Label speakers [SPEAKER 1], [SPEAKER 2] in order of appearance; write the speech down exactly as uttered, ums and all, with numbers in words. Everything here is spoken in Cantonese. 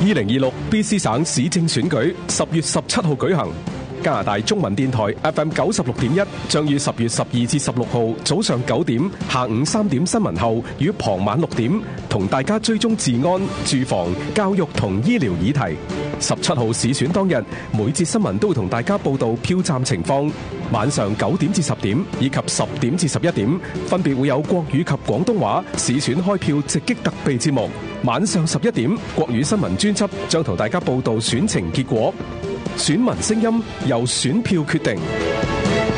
[SPEAKER 1] 二零二六 B C 省市政選舉十月十七號舉行。加拿大中文電台 F M 九十六點一將於十月十二至十六號早上九點、下午三點新聞後與傍晚六點，同大家追蹤治安、住房、教育同醫療議題。十七號市選當日，每節新聞都會同大家報道票站情況。晚上九點至十點以及十點至十一點，分別會有國語及廣東話市選開票直擊特備節目。晚上十一點，國語新聞專輯將同大家報道選情結果。選民聲音由選票決定。